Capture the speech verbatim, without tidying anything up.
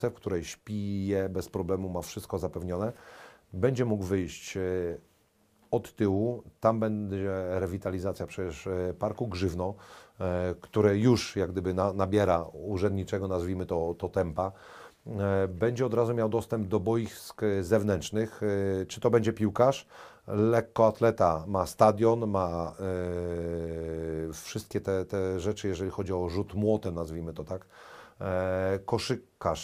w której śpi, je bez problemu, ma wszystko zapewnione, będzie mógł wyjść od tyłu. Tam będzie rewitalizacja przecież Parku Grzywno, które już jak gdyby na, nabiera urzędniczego, nazwijmy to, to tempa. Będzie od razu miał dostęp do boisk zewnętrznych. Czy to będzie piłkarz? Lekkoatleta ma stadion, ma e, wszystkie te, te rzeczy, jeżeli chodzi o rzut młotem, nazwijmy to tak. E, koszykarz